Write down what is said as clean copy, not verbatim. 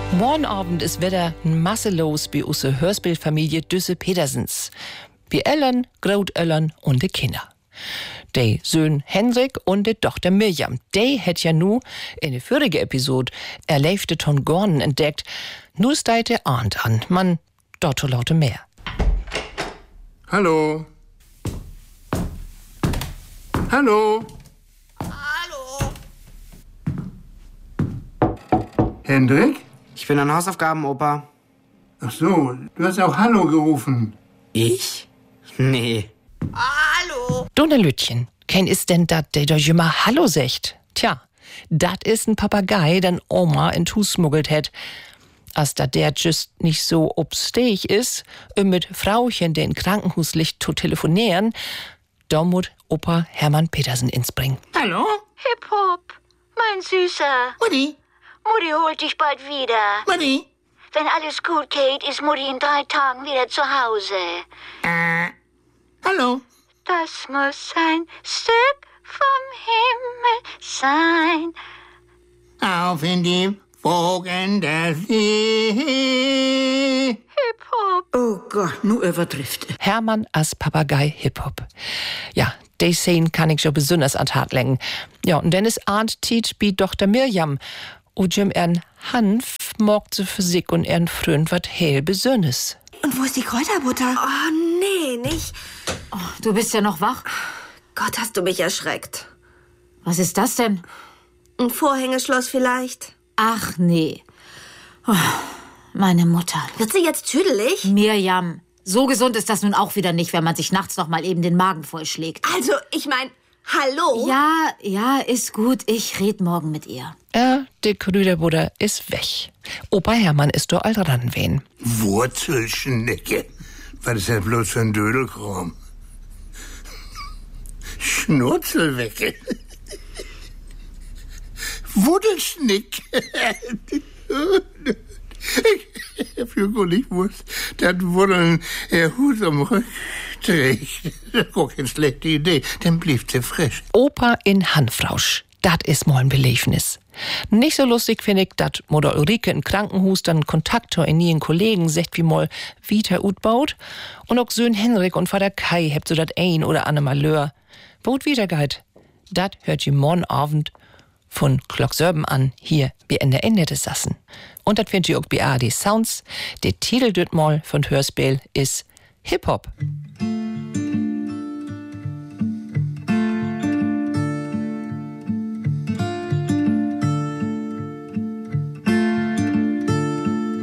Morgen Abend ist wieder ein Masse los bei unserer Hörspielfamilie Düsse Petersens. Bei Ellen, Großeltern und die Kinder. Der Sohn Henrik und die Tochter Mirjam, die hat ja nu in der vorigen Episode erlebte Ton Gornen entdeckt. Nu steigt der Ahnd an, man dort laute mehr. Hallo. Hallo. Hallo. Hendrik? Ich bin an Hausaufgaben, Opa. Ach so, du hast auch Hallo gerufen. Ich? Nee. Hallo. Donnerlütchen, kein ist denn dat, der doch immer Hallo sagt? Tja, dat ist ein Papagei, den Oma in Tu smuggelt het. Als dat der just nicht so obstech ist, mit Frauchen, der in Krankenhus liegt, zu telefonieren, da muss Opa Hermann Petersen ins Bringen. Hallo? Hip-Hop, mein Süßer. Mutti? Mutti holt dich bald wieder. Mutti? Wenn alles gut geht, ist Mutti in 3 Tagen wieder zu Hause. Hallo? Das muss ein Stück vom Himmel sein. Auf in die Wogen der See. Hip-Hop. Oh Gott, nu übertrifft. Hermann als Papagei Hip-Hop. Ja, die Szene kann ich schon besonders an den Tag legen. Ja, und dann ist Arndt Tiet wie Tochter Mirjam. Und Jim ern Hanf morgt sie für sich und ern Fröhn wat hell Besönnes. Und wo ist die Kräuterbutter? Oh, nee, nicht. Oh, du bist ja noch wach. Gott, hast du mich erschreckt. Was ist das denn? Ein Vorhängeschloss vielleicht? Ach, nee. Oh, meine Mutter. Wird sie jetzt tüdelig? Mirjam, so gesund ist das nun auch wieder nicht, wenn man sich nachts noch mal eben den Magen vollschlägt. Also, ich mein, hallo? Ja, ist gut. Ich red morgen mit ihr. Der Krüderbruder ist weg. Opa Hermann ist doch all dran wen. Wurzelschnecke. Was ist denn bloß für ein Dödelkram? Schnurzelwecke. Wuddelschnick. Ich hab ja gar nicht gewusst, dass Wuddeln Hut am Rücken trägt. Das ist gar keine schlechte Idee, dann blieb sie frisch. Opa in Hanfrausch. Dat is mal ein Beleefnis. Nicht so lustig finde ich, dat Mutter Ulrike in Krankenhus dann Kontakt zu ihren Kollegen sagt, wie mal wieder utbaut. Und auch Söhn Henrik und Vater Kai hebt so dat ein oder andere Malheur. Wo wieder geht, dat hört ihr morgen Abend von Glock 7 an, hier bei Ende des Sassen. Und dat findet ihr auch bei ARD Sounds. Der Titel dort mal von Hörspiel ist Hip-Hop.